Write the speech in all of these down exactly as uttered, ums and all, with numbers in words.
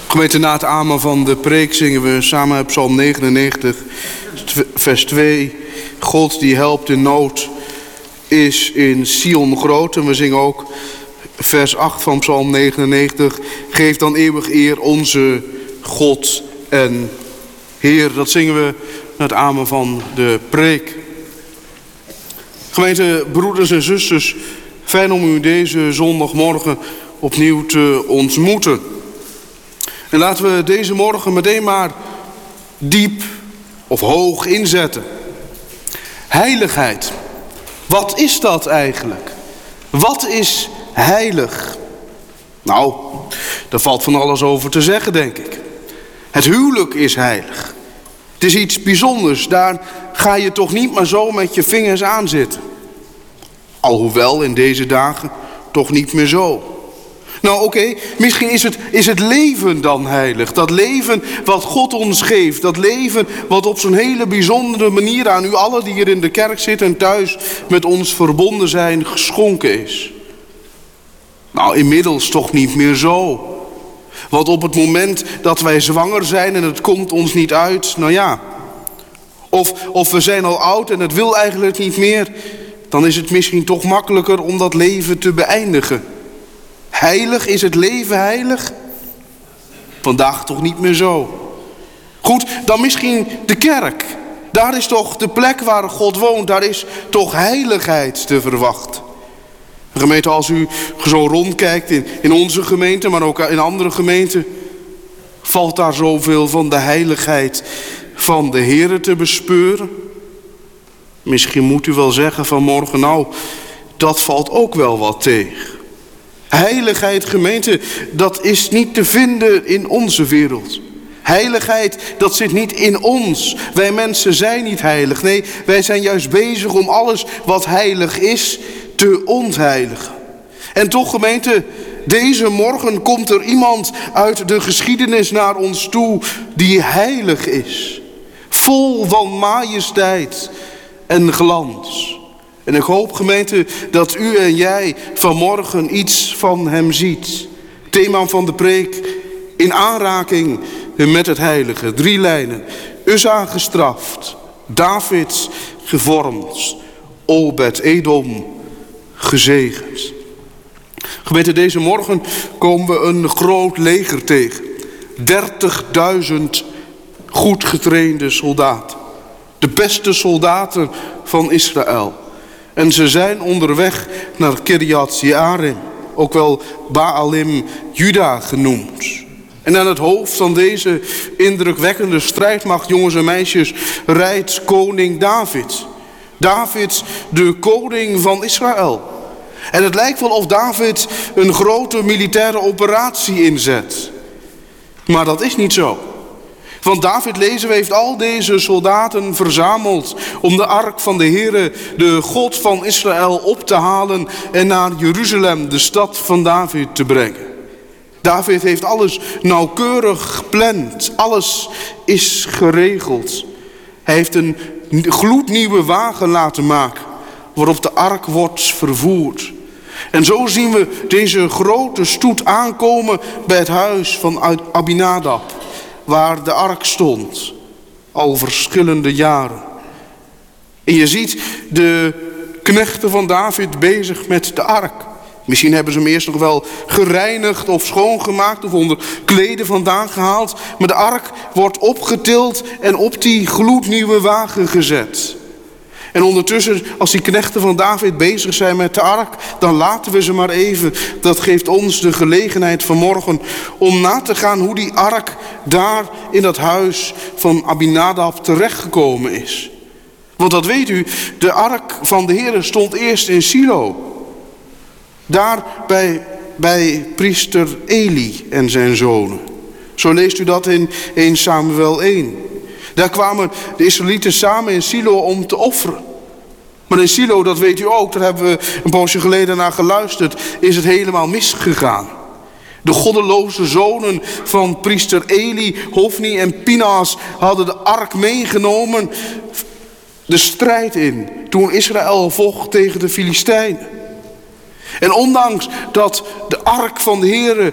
Gemeente, na het amen van de preek zingen we samen uit Psalm negenennegentig, vers twee. God die helpt in nood is in Sion groot. En we zingen ook vers acht van Psalm negenennegentig. Geef dan eeuwig eer onze God en Heer. Dat zingen we na het amen van de preek. Gemeente, broeders en zusters, fijn om u deze zondagmorgen opnieuw te ontmoeten. En laten we deze morgen meteen maar diep of hoog inzetten. Heiligheid. Wat is dat eigenlijk? Wat is heilig? Nou, daar valt van alles over te zeggen, denk ik. Het huwelijk is heilig. Het is iets bijzonders. Daar ga je toch niet maar zo met je vingers aan zitten. Alhoewel in deze dagen toch niet meer zo. Nou oké, okay, misschien is het, is het leven dan heilig. Dat leven wat God ons geeft. Dat leven wat op zo'n hele bijzondere manier aan u allen die hier in de kerk zitten en thuis met ons verbonden zijn, geschonken is. Nou, inmiddels toch niet meer zo. Want op het moment dat wij zwanger zijn en het komt ons niet uit, nou ja. Of, of we zijn al oud en het wil eigenlijk niet meer. Dan is het misschien toch makkelijker om dat leven te beëindigen. Heilig, is het leven heilig? Vandaag toch niet meer zo. Goed, dan misschien de kerk. Daar is toch de plek waar God woont. Daar is toch heiligheid te verwachten. Gemeente, als u zo rondkijkt in, in onze gemeente, maar ook in andere gemeenten, valt daar zoveel van de heiligheid van de Heere te bespeuren? Misschien moet u wel zeggen vanmorgen, nou, dat valt ook wel wat tegen. Heiligheid, gemeente, dat is niet te vinden in onze wereld. Heiligheid, dat zit niet in ons. Wij mensen zijn niet heilig. Nee, wij zijn juist bezig om alles wat heilig is te ontheiligen. En toch, gemeente, deze morgen komt er iemand uit de geschiedenis naar ons toe die heilig is. Vol van majesteit en glans. En ik hoop, gemeente, dat u en jij vanmorgen iets van hem ziet. Thema van de preek: in aanraking met het heilige. Drie lijnen. Uzza gestraft, David gevormd, Obed-Edom gezegend. Gemeente, deze morgen komen we een groot leger tegen. dertigduizend goed getrainde soldaten. De beste soldaten van Israël. En ze zijn onderweg naar Kirjat Jearim, ook wel Baalim Juda genoemd. En aan het hoofd van deze indrukwekkende strijdmacht, jongens en meisjes, rijdt koning David. David, de koning van Israël. En het lijkt wel of David een grote militaire operatie inzet. Maar dat is niet zo. Want David, lezen we, heeft al deze soldaten verzameld om de ark van de Heere, de God van Israël, op te halen en naar Jeruzalem, de stad van David, te brengen. David heeft alles nauwkeurig gepland. Alles is geregeld. Hij heeft een gloednieuwe wagen laten maken waarop de ark wordt vervoerd. En zo zien we deze grote stoet aankomen bij het huis van Abinadab, waar de ark stond, al verschillende jaren. En je ziet de knechten van David bezig met de ark. Misschien hebben ze hem eerst nog wel gereinigd of schoongemaakt of onder kleden vandaan gehaald. Maar de ark wordt opgetild en op die gloednieuwe wagen gezet. En ondertussen, als die knechten van David bezig zijn met de ark, dan laten we ze maar even. Dat geeft ons de gelegenheid vanmorgen om na te gaan hoe die ark daar in dat huis van Abinadab terechtgekomen is. Want dat weet u, de ark van de Heere stond eerst in Silo. Daar bij, bij priester Eli en zijn zonen. Zo leest u dat in eerste Samuel één. Daar kwamen de Israëlieten samen in Silo om te offeren. Maar in Silo, dat weet u ook, daar hebben we een poosje geleden naar geluisterd, is het helemaal misgegaan. De goddeloze zonen van priester Eli, Hofni en Pinaas hadden de ark meegenomen de strijd in toen Israël vocht tegen de Filistijnen. En ondanks dat de ark van de Heere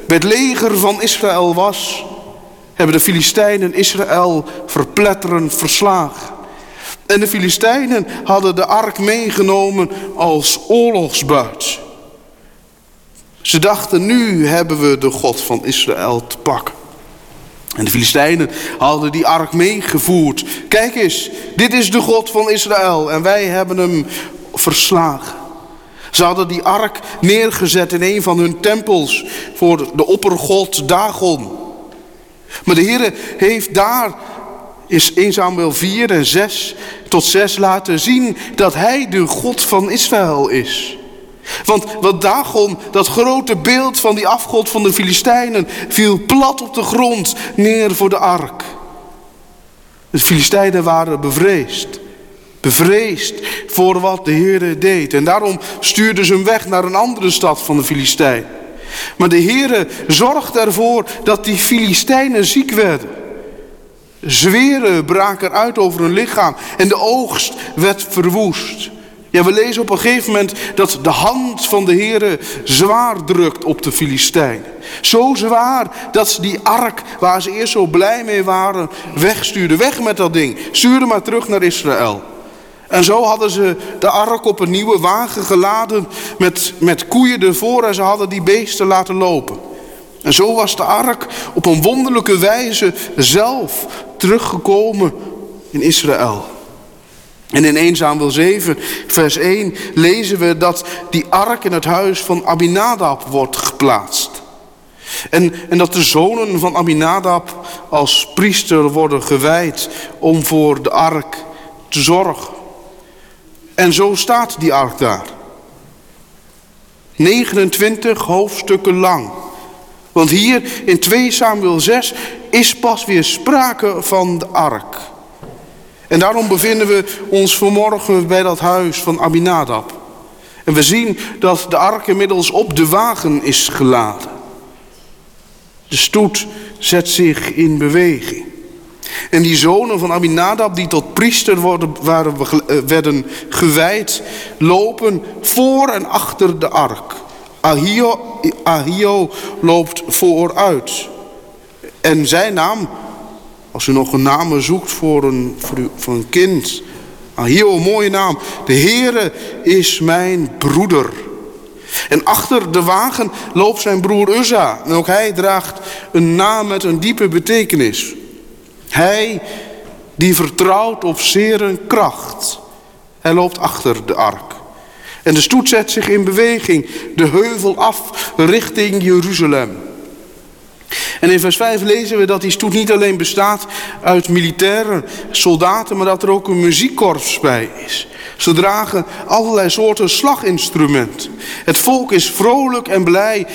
bij het leger van Israël was, hebben de Filistijnen Israël verpletterend verslagen. En de Filistijnen hadden de ark meegenomen als oorlogsbuit. Ze dachten, nu hebben we de God van Israël te pakken. En de Filistijnen hadden die ark meegevoerd. Kijk eens, dit is de God van Israël en wij hebben hem verslagen. Ze hadden die ark neergezet in een van hun tempels voor de oppergod Dagon. Maar de Heer heeft daar is eerste Samuel vier en zes tot zes laten zien dat hij de God van Israël is. Want wat Dagon, dat grote beeld van die afgod van de Filistijnen, viel plat op de grond neer voor de ark. De Filistijnen waren bevreesd. Bevreesd voor wat de Heere deed. En daarom stuurden ze hem weg naar een andere stad van de Filistijnen. Maar de Heere zorgde ervoor dat die Filistijnen ziek werden. Zweren braken uit over hun lichaam en de oogst werd verwoest. Ja, we lezen op een gegeven moment dat de hand van de Heere zwaar drukt op de Filistijnen. Zo zwaar dat ze die ark, waar ze eerst zo blij mee waren, wegstuurden. Weg met dat ding. Stuurden maar terug naar Israël. En zo hadden ze de ark op een nieuwe wagen geladen met, met koeien ervoor en ze hadden die beesten laten lopen. En zo was de ark op een wonderlijke wijze zelf teruggekomen in Israël. En in eerste Samuel zeven vers één lezen we dat die ark in het huis van Abinadab wordt geplaatst. En, en dat de zonen van Abinadab als priester worden gewijd om voor de ark te zorgen. En zo staat die ark daar. negenentwintig hoofdstukken lang. Want hier in tweede Samuel zes is pas weer sprake van de ark. En daarom bevinden we ons vanmorgen bij dat huis van Abinadab. En we zien dat de ark inmiddels op de wagen is geladen. De stoet zet zich in beweging. En die zonen van Abinadab die tot priester worden, waren, werden gewijd, lopen voor en achter de ark. Ahio, Ahio loopt vooruit. En zijn naam, als u nog een naam zoekt voor een, voor, u, voor een kind. Ahio, een mooie naam. De Heere is mijn broeder. En achter de wagen loopt zijn broer Uzza. En ook hij draagt een naam met een diepe betekenis. Hij die vertrouwt op zere kracht. Hij loopt achter de ark. En de stoet zet zich in beweging, de heuvel af richting Jeruzalem. En in vers vijf lezen we dat die stoet niet alleen bestaat uit militairen, soldaten, maar dat er ook een muziekkorps bij is. Ze dragen allerlei soorten slaginstrumenten. Het volk is vrolijk en blij.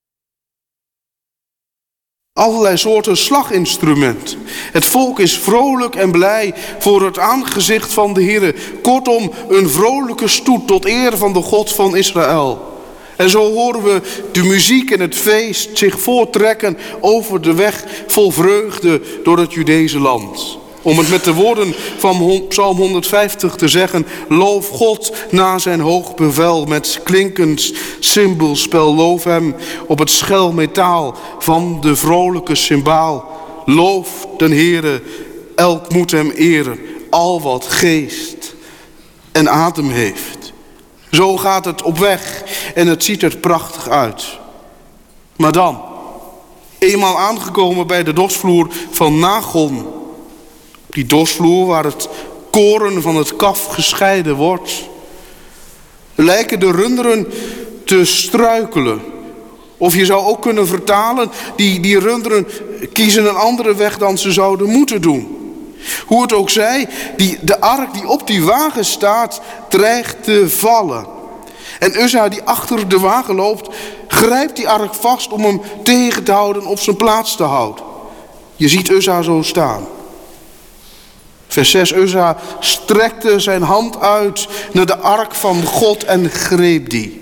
Allerlei soorten slaginstrumenten. Het volk is vrolijk en blij voor het aangezicht van de Heere. Kortom, een vrolijke stoet tot eer van de God van Israël. En zo horen we de muziek en het feest zich voorttrekken over de weg vol vreugde door het Judese land. Om het met de woorden van Psalm honderdvijftig te zeggen: loof God na zijn hoog bevel met klinkend cymbelspel. Loof hem op het schel metaal van de vrolijke cymbaal. Loof den Heere, elk moet hem eren, al wat geest en adem heeft. Zo gaat het op weg en het ziet er prachtig uit. Maar dan, eenmaal aangekomen bij de dorsvloer van Nagon, die dorsvloer waar het koren van het kaf gescheiden wordt, lijken de runderen te struikelen. Of je zou ook kunnen vertalen, die, die runderen kiezen een andere weg dan ze zouden moeten doen. Hoe het ook zij, die, de ark die op die wagen staat, dreigt te vallen. En Uzza die achter de wagen loopt, grijpt die ark vast om hem tegen te houden, op zijn plaats te houden. Je ziet Uzza zo staan. Vers zes, Uzza strekte zijn hand uit naar de ark van God en greep die.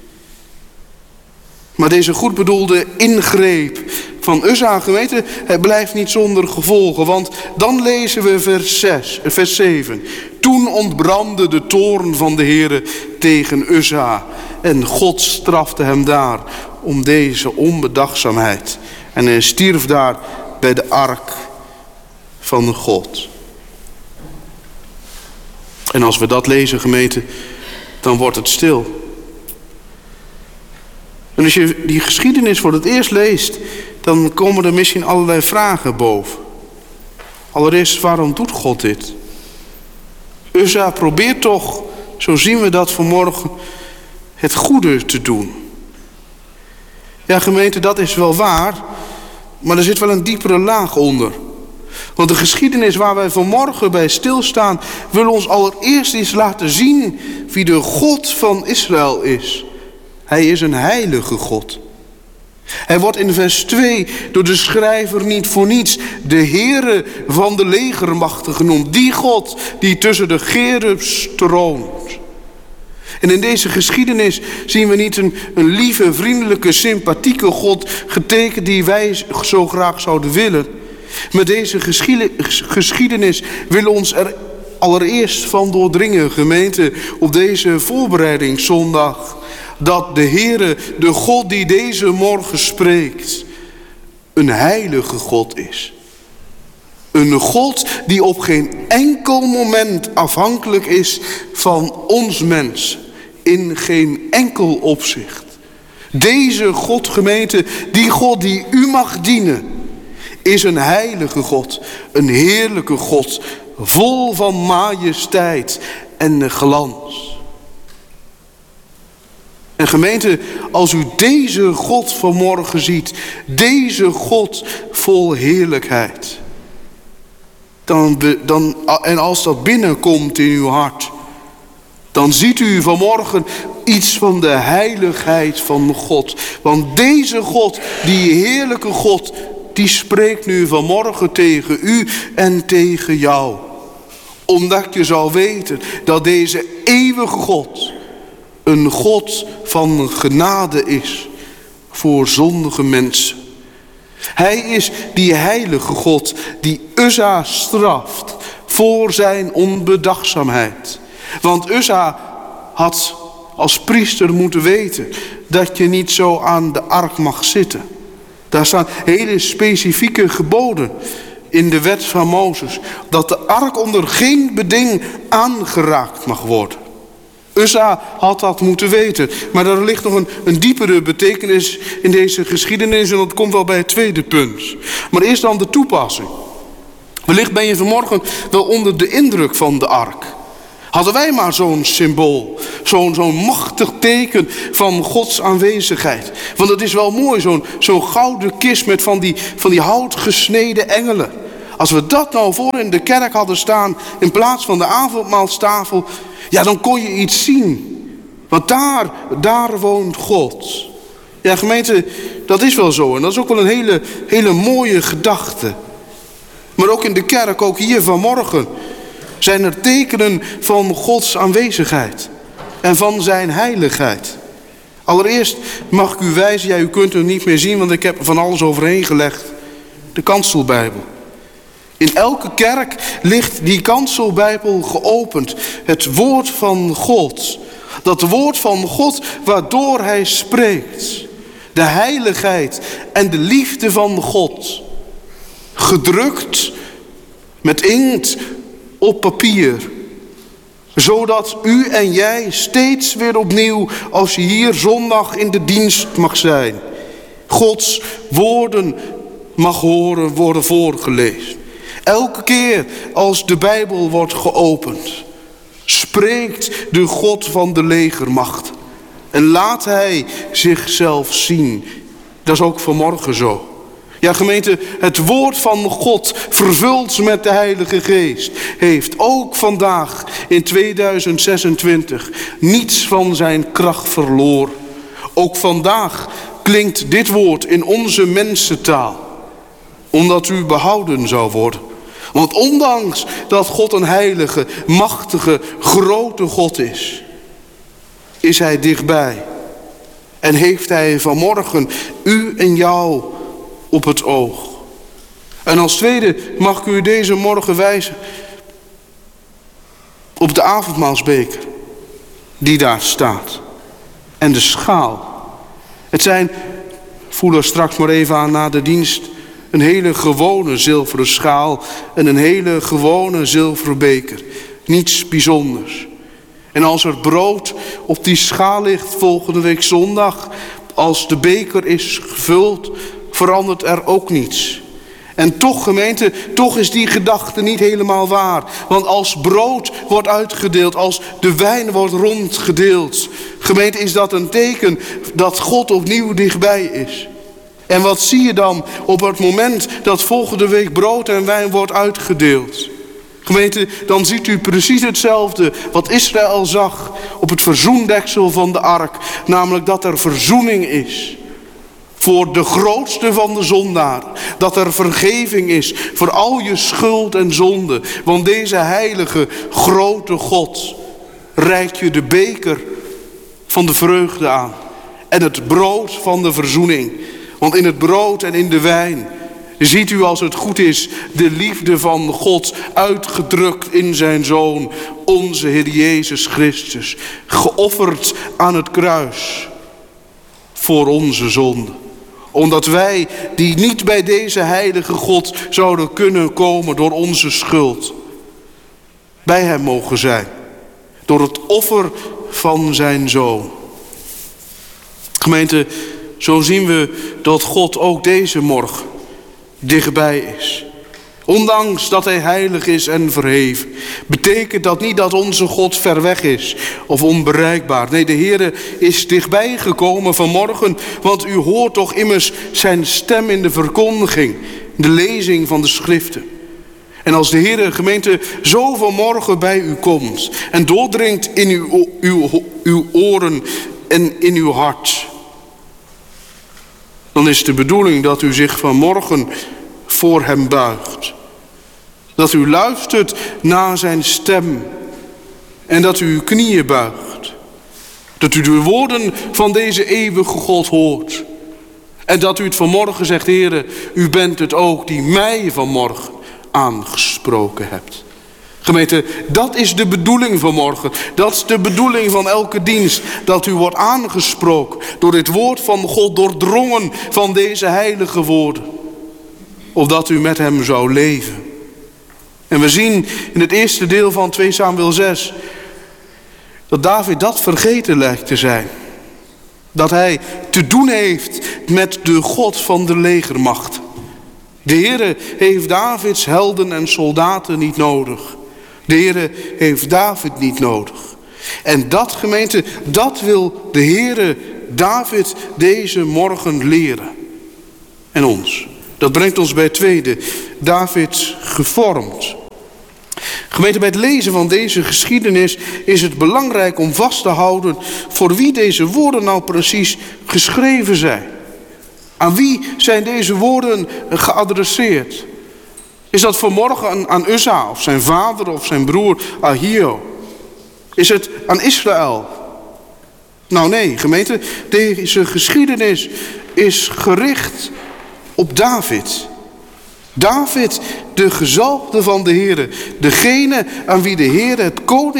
Maar deze goed bedoelde ingreep van Uzza, geweten, het blijft niet zonder gevolgen. Want dan lezen we vers zes, vers zeven. Toen ontbrandde de toorn van de Heere tegen Uzza. En God strafte hem daar om deze onbedachtzaamheid. En hij stierf daar bij de ark van God. En als we dat lezen, gemeente, dan wordt het stil. En als je die geschiedenis voor het eerst leest, dan komen er misschien allerlei vragen boven. Allereerst, waarom doet God dit? Uzza probeert toch, zo zien we dat vanmorgen, het goede te doen. Ja, gemeente, dat is wel waar, maar er zit wel een diepere laag onder. Want de geschiedenis waar wij vanmorgen bij stilstaan, wil ons allereerst eens laten zien wie de God van Israël is. Hij is een heilige God. Hij wordt in vers twee door de schrijver niet voor niets de Heere van de legermachten genoemd. Die God die tussen de cherubs troont. En in deze geschiedenis zien we niet een, een lieve, vriendelijke, sympathieke God getekend die wij zo graag zouden willen. Met deze geschiedenis willen we ons er allereerst van doordringen, gemeente, op deze voorbereidingszondag. Dat de Heere, de God die deze morgen spreekt, een heilige God is. Een God die op geen enkel moment afhankelijk is van ons mens. In geen enkel opzicht. Deze God, gemeente, die God die u mag dienen, is een heilige God. Een heerlijke God, vol van majesteit en glans. En gemeente, als u deze God vanmorgen ziet, deze God vol heerlijkheid, dan, dan, en als dat binnenkomt in uw hart, dan ziet u vanmorgen iets van de heiligheid van God. Want deze God, die heerlijke God, die spreekt nu vanmorgen tegen u en tegen jou. Omdat je zal weten dat deze eeuwige God een God van genade is voor zondige mensen. Hij is die heilige God die Uzza straft voor zijn onbedachtzaamheid. Want Uzza had als priester moeten weten dat je niet zo aan de ark mag zitten. Daar staan hele specifieke geboden in de wet van Mozes. Dat de ark onder geen beding aangeraakt mag worden. Uzza had dat moeten weten. Maar er ligt nog een, een diepere betekenis in deze geschiedenis. En dat komt wel bij het tweede punt. Maar eerst dan de toepassing. Wellicht ben je vanmorgen wel onder de indruk van de ark. Hadden wij maar zo'n symbool. Zo'n zo'n machtig teken van Gods aanwezigheid. Want het is wel mooi, zo'n zo'n gouden kist met van die, van die houtgesneden engelen. Als we dat nou voor in de kerk hadden staan in plaats van de avondmaalstafel, ja, dan kon je iets zien. Want daar, daar woont God. Ja, gemeente, dat is wel zo. En dat is ook wel een hele, hele mooie gedachte. Maar ook in de kerk, ook hier vanmorgen, zijn er tekenen van Gods aanwezigheid. En van zijn heiligheid. Allereerst mag ik u wijzen, ja, u kunt het niet meer zien, want ik heb er van alles overheen gelegd. De kanselbijbel. In elke kerk ligt die kanselbijbel geopend. Het woord van God. Dat woord van God waardoor hij spreekt. De heiligheid en de liefde van God. Gedrukt met inkt op papier. Zodat u en jij steeds weer opnieuw, als je hier zondag in de dienst mag zijn, Gods woorden mag horen worden voorgelezen. Elke keer als de Bijbel wordt geopend, spreekt de God van de legermacht. En laat hij zichzelf zien. Dat is ook vanmorgen zo. Ja, gemeente, het woord van God, vervuld met de Heilige Geest, heeft ook vandaag in tweeduizend zesentwintig niets van zijn kracht verloren. Ook vandaag klinkt dit woord in onze mensentaal, omdat u behouden zou worden. Want ondanks dat God een heilige, machtige, grote God is, is hij dichtbij. En heeft hij vanmorgen u en jou op het oog. En als tweede mag ik u deze morgen wijzen op de avondmaalsbeker die daar staat. En de schaal. Het zijn voel er straks maar even aan na de dienst. Een hele gewone zilveren schaal en een hele gewone zilveren beker. Niets bijzonders. En als er brood op die schaal ligt volgende week zondag, als de beker is gevuld, verandert er ook niets. En toch, gemeente, toch is die gedachte niet helemaal waar. Want als brood wordt uitgedeeld, als de wijn wordt rondgedeeld, gemeente, is dat een teken dat God opnieuw dichtbij is. En wat zie je dan op het moment dat volgende week brood en wijn wordt uitgedeeld? Gemeente, dan ziet u precies hetzelfde wat Israël zag op het verzoendeksel van de ark. Namelijk dat er verzoening is voor de grootste van de zondaren. Dat er vergeving is voor al je schuld en zonde. Want deze heilige, grote God reikt je de beker van de vreugde aan. En het brood van de verzoening. Want in het brood en in de wijn ziet u, als het goed is, de liefde van God uitgedrukt in zijn Zoon, onze Heer Jezus Christus. Geofferd aan het kruis voor onze zonde. Omdat wij, die niet bij deze heilige God zouden kunnen komen door onze schuld, bij hem mogen zijn. Door het offer van zijn Zoon. Gemeente, zo zien we dat God ook deze morgen dichtbij is. Ondanks dat hij heilig is en verheven, betekent dat niet dat onze God ver weg is of onbereikbaar. Nee, de Heere is dichtbij gekomen vanmorgen, want u hoort toch immers zijn stem in de verkondiging, de lezing van de schriften. En als de Heere, gemeente, zo vanmorgen bij u komt en doordringt in uw, uw, uw oren en in uw hart, dan is de bedoeling dat u zich vanmorgen voor hem buigt. Dat u luistert naar zijn stem. En dat u uw knieën buigt. Dat u de woorden van deze eeuwige God hoort. En dat u het vanmorgen zegt, Heere, u bent het ook die mij vanmorgen aangesproken hebt. Gemeente, dat is de bedoeling van morgen. Dat is de bedoeling van elke dienst. Dat u wordt aangesproken door dit woord van God, doordrongen van deze heilige woorden. Opdat u met hem zou leven. En we zien in het eerste deel van twee Samuel zes... dat David dat vergeten lijkt te zijn. Dat hij te doen heeft met de God van de legermacht. De Heere heeft Davids helden en soldaten niet nodig. De Heere heeft David niet nodig. En dat, gemeente, dat wil de Heere David deze morgen leren. En ons. Dat brengt ons bij het tweede. David gevormd. Gemeente, bij het lezen van deze geschiedenis is het belangrijk om vast te houden voor wie deze woorden nou precies geschreven zijn. Aan wie zijn deze woorden geadresseerd? Is dat vanmorgen aan Uzza of zijn vader of zijn broer Ahio? Is het aan Israël? Nou nee, gemeente, deze geschiedenis is gericht op David. David, de gezalfde van de Heere. Degene aan wie de Heere het koning